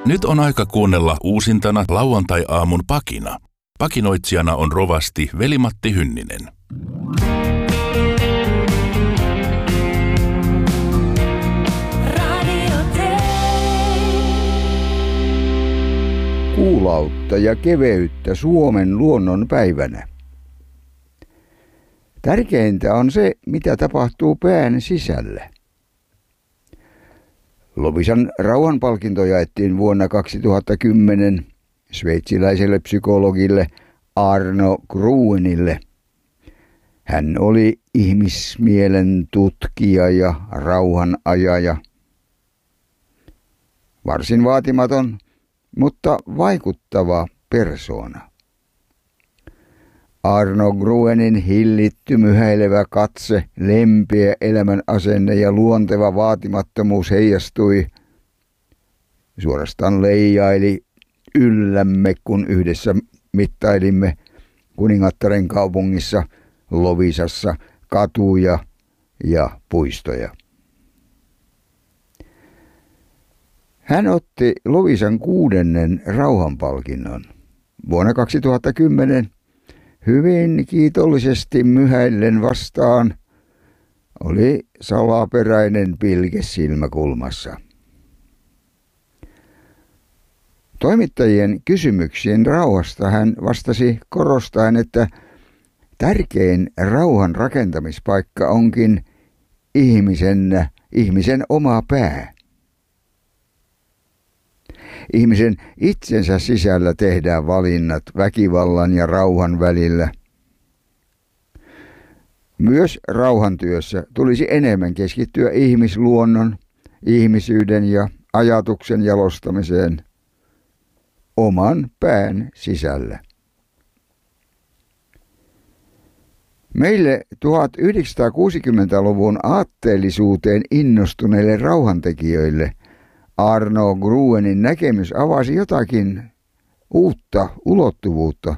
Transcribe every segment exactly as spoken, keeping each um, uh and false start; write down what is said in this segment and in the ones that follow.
Nyt on aika kuunnella uusintana lauantai-aamun pakina. Pakinoitsijana on rovasti Veli-Matti Hynninen. Kuulautta ja keveyttä Suomen luonnon päivänä. Tärkeintä on se, mitä tapahtuu pään sisällä. Loviisan rauhanpalkinto jaettiin vuonna kaksituhattakymmenen sveitsiläiselle psykologille Arno Grunille. Hän oli ihmismielen tutkija ja rauhanajaja. Varsin vaatimaton, mutta vaikuttava persoona. Arno Gruenin hillitty myhäilevä katse, lempeä elämän asenne ja luonteva vaatimattomuus heijastui, suorastaan leijaili yllämme, kun yhdessä mittailimme Kuningattaren kaupungissa Loviisassa katuja ja puistoja. Hän otti Loviisan kuudennen rauhanpalkinnon vuonna kaksituhattakymmenen hyvin kiitollisesti myhäillen vastaan. Oli salaperäinen pilke silmäkulmassa. Toimittajien kysymyksiin rauhasta hän vastasi korostaen, että tärkein rauhan rakentamispaikka onkin ihmisen, ihmisen oma pää. Ihmisen itsensä sisällä tehdään valinnat väkivallan ja rauhan välillä. Myös rauhantyössä tulisi enemmän keskittyä ihmisluonnon, ihmisyyden ja ajatuksen jalostamiseen oman pään sisällä. Meille tuhatyhdeksänsataakuusikymmentäluvun aatteellisuuteen innostuneille rauhantekijöille Arno Gruenin näkemys avasi jotakin uutta ulottuvuutta.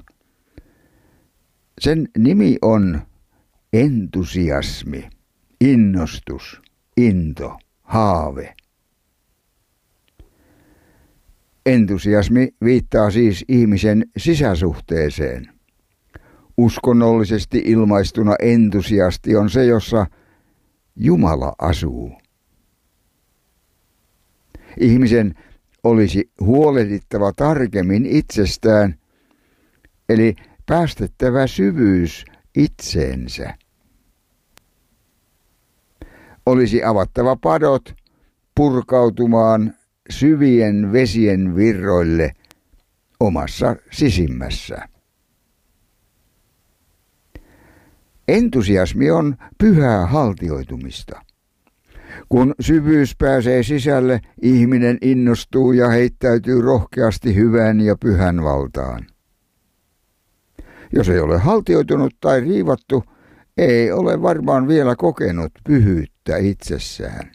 Sen nimi on entusiasmi, innostus, into, haave. Entusiasmi viittaa siis ihmisen sisäsuhteeseen. Uskonnollisesti ilmaistuna entusiasti on se, jossa Jumala asuu. Ihmisen olisi huolehdittava tarkemmin itsestään, eli päästettävä syvyys itseensä. Olisi avattava padot purkautumaan syvien vesien virroille omassa sisimmässä. Entusiasmi on pyhää haltioitumista. Kun syvyys pääsee sisälle, ihminen innostuu ja heittäytyy rohkeasti hyvän ja pyhän valtaan. Jos ei ole haltioitunut tai riivattu, ei ole varmaan vielä kokenut pyhyyttä itsessään.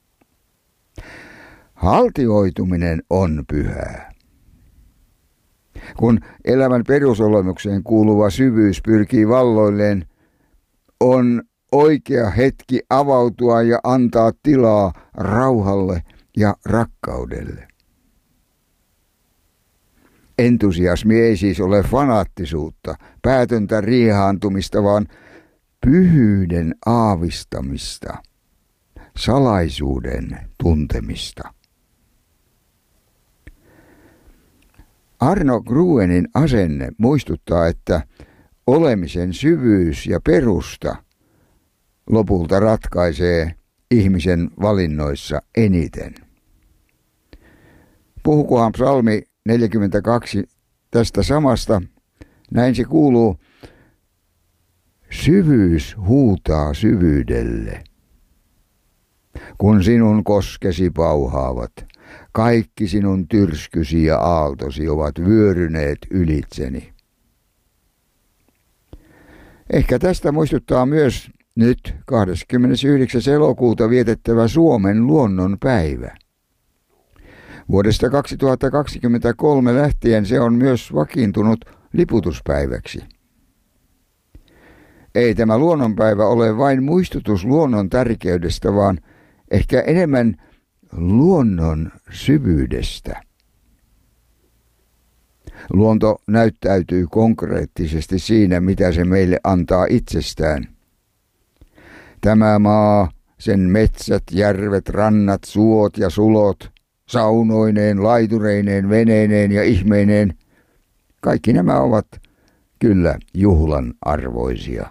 Haltioituminen on pyhää. Kun elämän perusolemukseen kuuluva syvyys pyrkii valloilleen, on oikea hetki avautua ja antaa tilaa rauhalle ja rakkaudelle. Entusiasmi ei siis ole fanaattisuutta, päätöntä riihaantumista, vaan pyhyyden aavistamista, salaisuuden tuntemista. Arno Gruenin asenne muistuttaa, että olemisen syvyys ja perusta lopulta ratkaisee ihmisen valinnoissa eniten. Puhukohan psalmi neljäkymmentäkaksi tästä samasta. Näin se kuuluu: syvyys huutaa syvyydelle. Kun sinun koskesi pauhaavat, kaikki sinun tyrskysi ja aaltosi ovat vyöryneet ylitseni. Ehkä tästä muistuttaa myös nyt kahdeskymmenesyhdeksäs elokuuta vietettävä Suomen luonnon päivä. Vuodesta kaksituhattakaksikymmentäkolme lähtien se on myös vakiintunut liputuspäiväksi. Ei tämä luonnonpäivä ole vain muistutus luonnon tärkeydestä, vaan ehkä enemmän luonnon syvyydestä. Luonto näyttäytyy konkreettisesti siinä, mitä se meille antaa itsestään. Tämä maa, sen metsät, järvet, rannat, suot ja sulot, saunoineen, laitureineen, veneineen ja ihmeineen, kaikki nämä ovat kyllä juhlan arvoisia.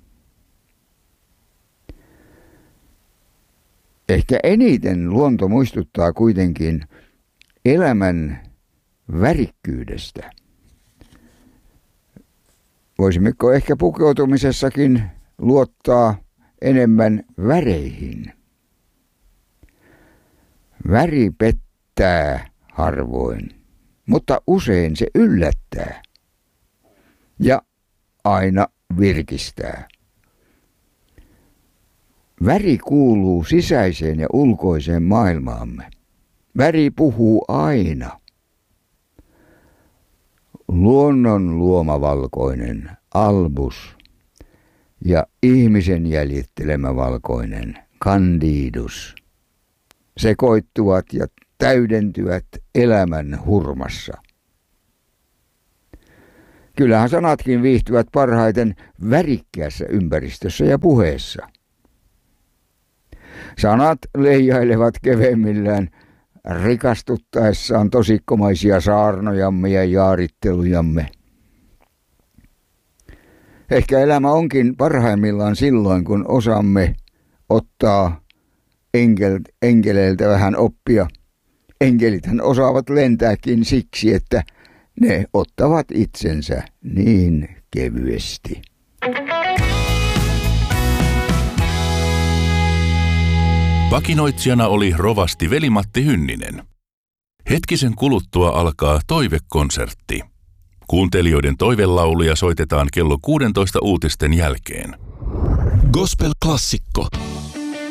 Ehkä eniten luonto muistuttaa kuitenkin elämän värikkyydestä. Voisimmeko ehkä pukeutumisessakin luottaa enemmän väreihin? Väri pettää harvoin, mutta usein se yllättää ja aina virkistää. Väri kuuluu sisäiseen ja ulkoiseen maailmaamme. Väri puhuu aina. Luonnon luoma valkoinen, albus, ja ihmisen jäljittelemä valkoinen, candidus, sekoittuvat ja täydentyvät elämän hurmassa. Kyllähän sanatkin viihtyvät parhaiten värikkäässä ympäristössä ja puheessa. Sanat leijailevat keveemmillään rikastuttaessaan tosikkomaisia saarnojamme ja jaarittelujamme. Ehkä elämä onkin parhaimmillaan silloin, kun osaamme ottaa enkel, enkeleiltä vähän oppia. Enkelithän osaavat lentääkin siksi, että ne ottavat itsensä niin kevyesti. Pakinoitsijana oli rovasti Veli-Matti Hynninen. Hetkisen kuluttua alkaa toivekonsertti. Kuuntelijoiden toivelauluja soitetaan kello kuusitoista uutisten jälkeen. Gospel-klassikko.